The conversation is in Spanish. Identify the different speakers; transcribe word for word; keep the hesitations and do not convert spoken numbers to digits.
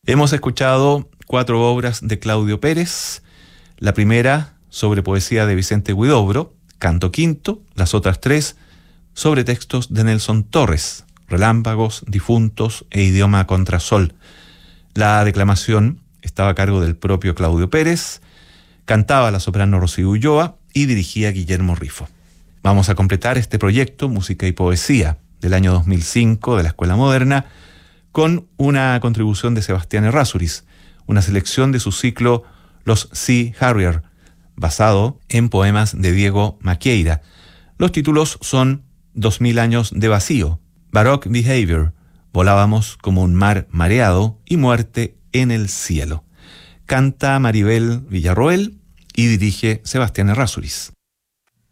Speaker 1: Hemos escuchado cuatro obras de Claudio Pérez. La primera sobre poesía de Vicente Huidobro, Canto Quinto. Las otras tres sobre textos de Nelson Torres, Relámpagos, Difuntos e Idioma Contrasol. La declamación estaba a cargo del propio Claudio Pérez, cantaba la soprano Rocío Ulloa y dirigía Guillermo Rifo. Vamos a completar este proyecto, Música y Poesía, del año dos mil cinco de la Escuela Moderna, con una contribución de Sebastián Errázuriz, una selección de su ciclo Los Sea Harrier, basado en poemas de Diego Maquieira. Los títulos son Dos mil años de vacío, Baroque Behavior, Volábamos como un mar mareado y Muerte en el cielo. Canta Maribel Villarroel y dirige Sebastián Errázuriz.